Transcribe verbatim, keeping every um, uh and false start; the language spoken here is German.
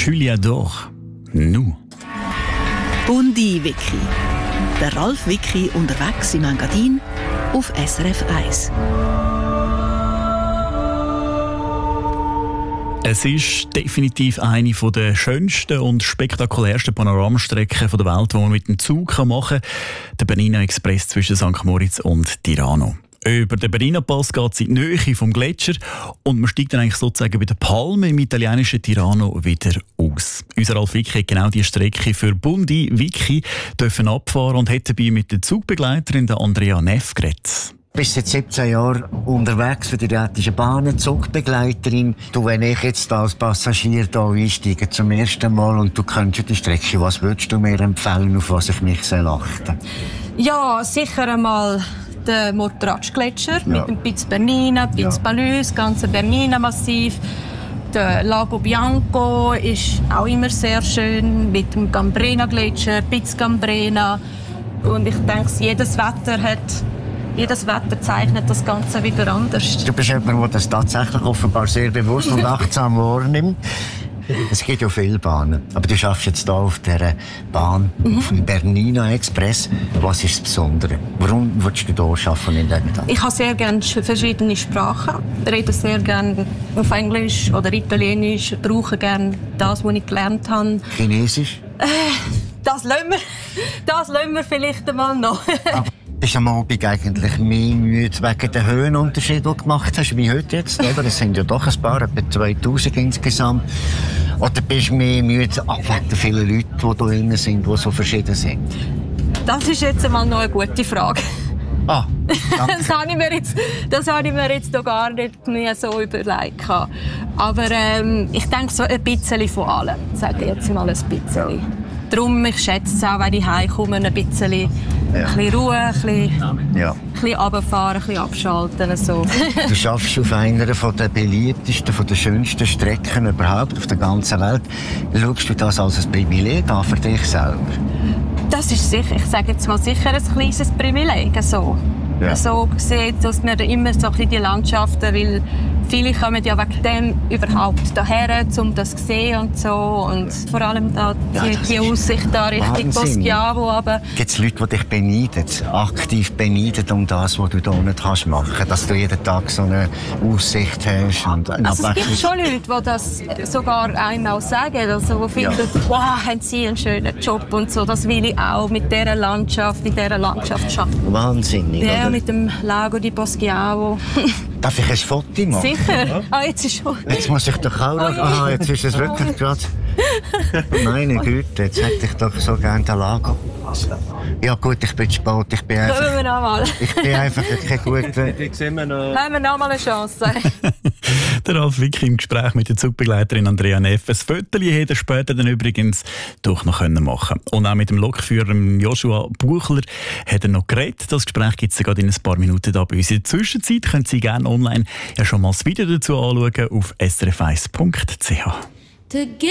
Julia Dor. Nu. Bundi Wiki. Der Ralf Wiki unterwegs im Engadin auf S R F eins. Es ist definitiv eine der schönsten und spektakulärsten Panoramastrecken der Welt, die man mit dem Zug machen kann. Der Bernina Express zwischen Sankt Moritz und Tirano. Über den Bernina Pass geht es in die Nähe vom Gletscher und man steigt dann eigentlich sozusagen bei der Palme im italienischen Tirano wieder aus. Unser Ralf Wiki hat genau diese Strecke für Bundi Wiki dürfen abfahren und hat dabei mit der Zugbegleiterin der Andrea Neff geredet. Du bist seit siebzehn Jahren unterwegs für die Rätische Bahnen, Zugbegleiterin. Du, wenn ich jetzt als Passagier hier einsteige zum ersten Mal und du kennst die Strecke, was würdest du mir empfehlen, auf was ich mich achten soll? Ja, sicher einmal den Morteratsch-Gletscher ja. mit dem Piz Bernina, Piz ja. Palus, das ganze Bernina-Massiv. Der Lago Bianco ist auch immer sehr schön mit dem Cambrena-Gletscher, Piz Cambrena. Und ich denke, jedes Wetter hat Jedes Wetter zeichnet das Ganze wieder anders. Du bist jemand, der das tatsächlich offenbar sehr bewusst und achtsam wahrnimmt. Es gibt ja viele Bahnen, aber du schaffst jetzt hier auf dieser Bahn, mhm. auf dem Bernina Express. Was ist das Besondere? Warum willst du hier arbeiten in diesem Tag? Ich habe sehr gerne verschiedene Sprachen. Ich rede sehr gerne auf Englisch oder Italienisch. Ich brauche gerne das, was ich gelernt habe. Chinesisch? Äh, das lassen wir, das lassen wir vielleicht einmal noch. Bist du am Abend eigentlich mehr müde wegen den Höhenunterschieden, die du gemacht hast, wie heute jetzt? Oder? Es sind ja doch ein paar, etwa zweitausend insgesamt. Oder bist du mehr müde wegen den vielen Leuten, die hier drin sind, die so verschieden sind? Das ist jetzt einmal noch eine gute Frage. Ah, das habe ich mir jetzt, das habe ich mir jetzt noch gar nicht mehr so überlegt. Aber ähm, ich denke so ein bisschen von allem. Sage ich jetzt mal ein bisschen. Darum, ich schätze es auch, wenn ich heimkomme, ein bisschen, ja. ein bisschen Ruhe, ein bisschen, ja. ein bisschen runterfahren, ein bisschen abschalten. So. Du schaffst auf einer der beliebtesten, von der schönsten Strecken überhaupt auf der ganzen Welt. Schaust du das als ein Privileg an für dich selber? Das ist sicher, ich sage jetzt mal sicher ein kleines Privileg. So, ja. so gesehen, dass man immer so ein bisschen die Landschaften, weil viele kommen ja wegen dem überhaupt hierher, um das zu sehen und so. Und vor allem da die, ja, die Aussicht da Richtung Poschiavo. Gibt es Leute, die dich beneiden, aktiv beneiden um das, was du hier nicht machen kannst? Dass du jeden Tag so eine Aussicht hast? Und also es gibt schon Leute, die das sogar einmal sagen. Also, die finden, ja. wow, haben sie einen schönen Job und so. Das will ich auch mit dieser Landschaft, in dieser Landschaft arbeiten. Wahnsinnig, ja, oder? Mit dem Lago di Poschiavo. Darf ich ein Foto machen? Sicher. Ja. Ah, jetzt ist schon. Jetzt muss ich doch auch noch. Oh, ja. Ah, jetzt ist es wirklich gerade. Meine Güte, jetzt hätte ich doch so gerne den Lago. Ja gut, ich bin spät. Ich bin einfach. Können wir noch mal? Ich bin einfach kein guter. Haben wir noch mal eine Chance? Der Ralf Wiki im Gespräch mit der Zugbegleiterin Andrea Neff. Ein Foto hätte er später dann übrigens doch noch machen. Und auch mit dem Lokführer Joshua Buchler hat er noch geredet. Das Gespräch gibt es gerade in ein paar Minuten da bei uns. In der Zwischenzeit können Sie gerne online ja schon mal das Video dazu anschauen auf s r f eins punkt c h.